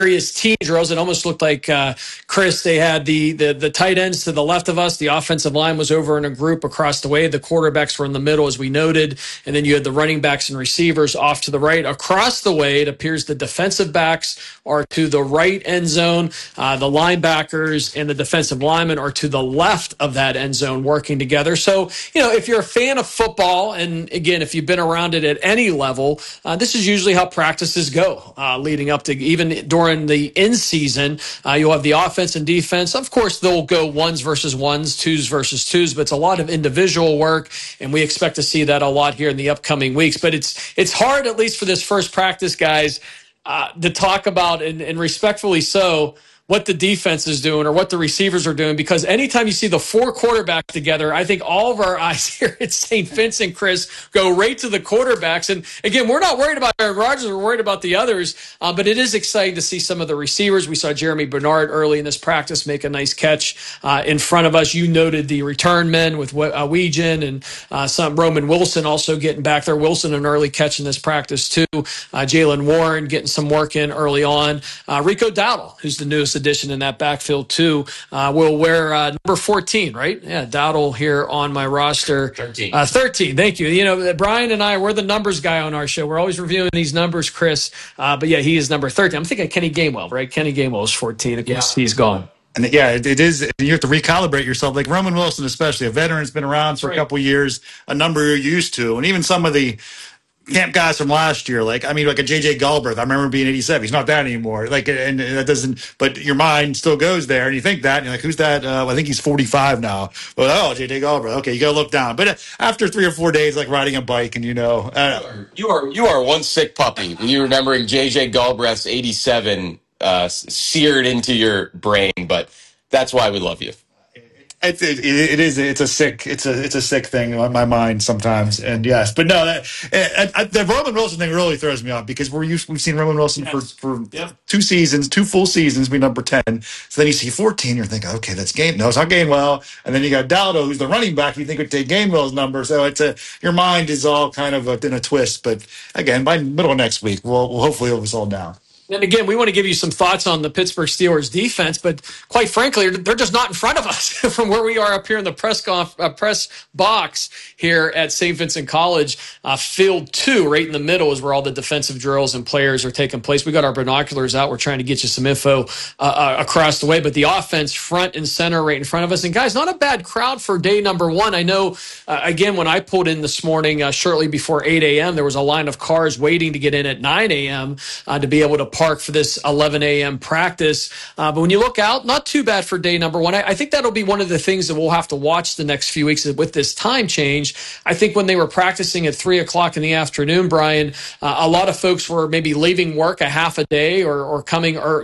various team drills. It almost looked like, Chris, they had the tight ends to the left of us. The offensive line was over in a group across the way. The quarterbacks were in the middle, as we noted. And then you had the running backs and receivers off to the right. Across the way, it appears the defensive backs are to the right end zone. The linebackers and the defensive linemen are to the left of that end zone working together. So, if you're a fan of football, and again, if you've been around it at any level, this is usually how practices go leading up to even during the in-season. You'll have the offense and defense. Of course, they'll go ones versus ones, twos versus twos, but it's a lot of individual work, and we expect to see that a lot here in the upcoming weeks. But it's hard, at least for this first practice, guys, to talk about, and respectfully so, what the defense is doing or what the receivers are doing, because anytime you see the four quarterbacks together, I think all of our eyes here at St. Vincent, Chris, go right to the quarterbacks. And again, we're not worried about Aaron Rodgers, we're worried about the others, but it is exciting to see some of the receivers. We saw Jeremy Bernard early in this practice make a nice catch in front of us. You noted the return men with Weegan and some Roman Wilson also getting back there. Wilson an early catch in this practice too. Jalen Warren getting some work in early on. Rico Dowdle, who's the newest addition in that backfield too, will wear number 14, right? Yeah, Dowdle here on my roster. 13. 13, thank you. Brian and I, we're the numbers guy on our show. We're always reviewing these numbers, Chris. But yeah, he is number 13. I'm thinking Kenny Gainwell, right? Kenny Gainwell is 14. Of course, he's gone. And yeah, it is. You have to recalibrate yourself. Like Roman Wilson, especially a veteran's been around for a couple of years, a number you're used to, and even some of the camp guys from last year, like a JJ Galbraith. I remember being 87. He's not that anymore. And that doesn't. But your mind still goes there, and you think that, and you're like, who's that? I think he's 45 now. But JJ Galbraith. Okay, you got to look down. But after 3 or 4 days, like riding a bike, and you are one sick puppy when you're remembering JJ Galbraith's 87 seared into your brain. But that's why we love you. It is. It's a sick thing on my mind sometimes. And yes, but no, the Roman Wilson thing really throws me off, because we've seen Roman Wilson for 2 seasons, 2 full seasons, be number 10. So then you see 14, you're thinking, okay, that's No, it's not Gainwell. And then you got Dowdle, who's the running back. You think would take Gainwell's number. So your mind is all kind of in a twist. But again, by middle of next week, we'll hopefully it'll resolve down. And again, we want to give you some thoughts on the Pittsburgh Steelers defense, but quite frankly, they're just not in front of us from where we are up here in the press box here at St. Vincent College. Field 2, right in the middle, is where all the defensive drills and players are taking place. We got our binoculars out. We're trying to get you some info across the way, but the offense front and center right in front of us. And guys, not a bad crowd for day number 1. I know, again, when I pulled in this morning, shortly before 8 a.m., there was a line of cars waiting to get in at 9 a.m. To be able to park for this 11 a.m. practice. But when you look out, not too bad for day number 1. I think that'll be one of the things that we'll have to watch the next few weeks with this time change. I think when they were practicing at 3 o'clock in the afternoon, Brian, a lot of folks were maybe leaving work a half a day or coming, or,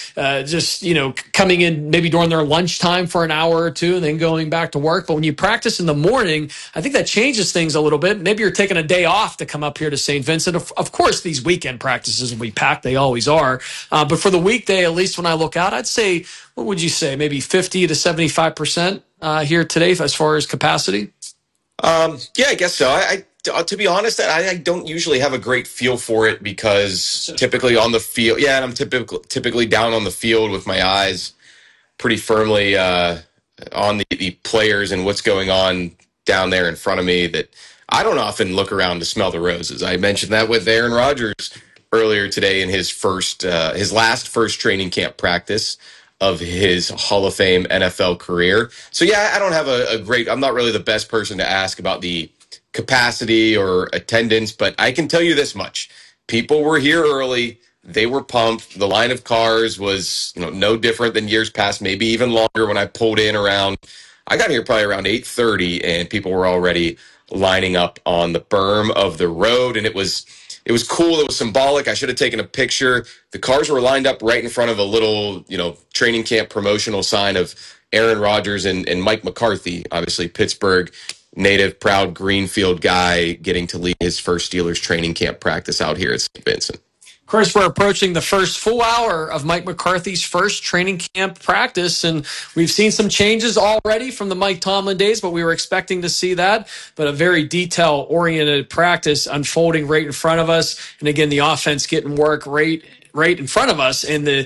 coming in maybe during their lunchtime for an hour or two and then going back to work. But when you practice in the morning, I think that changes things a little bit. Maybe you're taking a day off to come up here to St. Vincent. Of course, these weekend practices will be packed. They always are. But for the weekday, at least when I look out, I'd say, what would you say, maybe 50 to 75% here today as far as capacity? Yeah, I guess so. To be honest, I don't usually have a great feel for it, because typically on the field, and I'm typically down on the field with my eyes pretty firmly on the players and what's going on down there in front of me, that I don't often look around to smell the roses. I mentioned that with Aaron Rodgers earlier today in his last first training camp practice of his Hall of Fame NFL career. So yeah, I don't have I'm not really the best person to ask about the capacity or attendance, but I can tell you this much. People were here early. They were pumped. The line of cars was, no different than years past, maybe even longer. When I pulled in I got here probably around 8:30, and people were already lining up on the berm of the road, and it was cool. It was symbolic. I should have taken a picture. The cars were lined up right in front of a little, training camp promotional sign of Aaron Rodgers and Mike McCarthy, obviously Pittsburgh native, proud Greenfield guy, getting to lead his first Steelers training camp practice out here at St. Vincent. Chris, we're approaching the first full hour of Mike McCarthy's first training camp practice, and we've seen some changes already from the Mike Tomlin days, but we were expecting to see that. But a very detail-oriented practice unfolding right in front of us, and again, the offense getting work right in front of us, and the